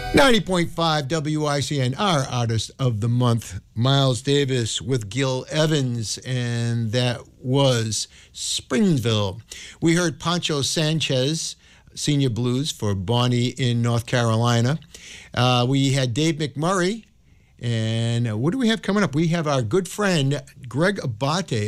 90.5 WICN, our artist of the month, Miles Davis with Gil Evans, and that was Springsville. We heard Pancho Sanchez, Senior Blues for Bonnie in North Carolina. We had Dave McMurray, and what do we have coming up? We have our good friend Greg Abate